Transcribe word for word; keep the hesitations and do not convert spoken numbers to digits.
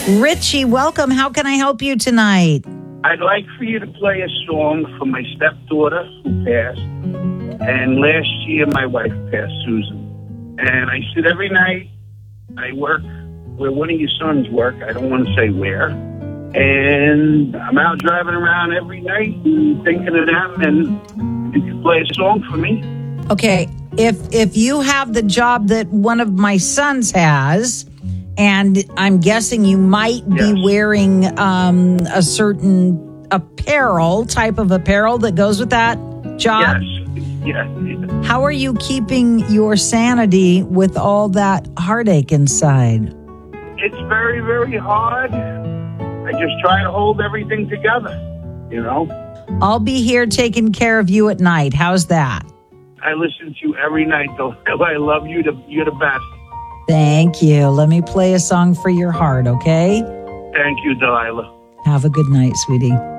Richie, welcome. How can I help you tonight? I'd like for you to play a song for my stepdaughter who passed. And last year, my wife passed, Susan. And I sit every night. I work where one of your sons work. I don't want to say where. And I'm out driving around every night and thinking of them. And you can play a song for me. Okay, if if you have the job that one of my sons has, and I'm guessing you might be Yes. wearing um, a certain apparel, type of apparel that goes with that job. Yes. Yes. How are you keeping your sanity with all that heartache inside? It's very, very hard. I just try to hold everything together, you know? I'll be here taking care of you at night. How's that? I listen to you every night, though. I love you. To, you're the best. Thank you. Let me play a song for your heart, okay? Thank you, Delilah. Have a good night, sweetie.